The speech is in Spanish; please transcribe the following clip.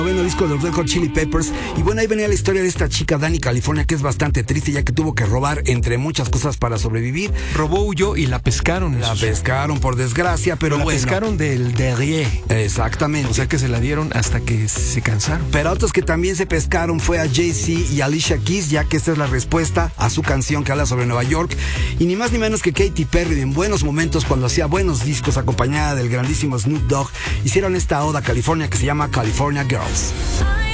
Noveno disco de los Red Hot Chili Peppers. Y bueno, ahí venía la historia de esta chica, Dani California, que es bastante triste, ya que tuvo que robar entre muchas cosas para sobrevivir. Robó, huyó y la pescaron. La pescaron, por desgracia, pero la bueno. pescaron del derrière. Exactamente. O sea que se la dieron hasta que se cansaron. Pero otros que también se pescaron fue a Jay-Z y Alicia Keys, ya que esta es la respuesta a su canción que habla sobre Nueva York. Y ni más ni menos que Katy Perry, en buenos momentos, cuando hacía buenos discos acompañada del grandísimo Snoop Dogg, hicieron esta oda a California que se llama California Girls.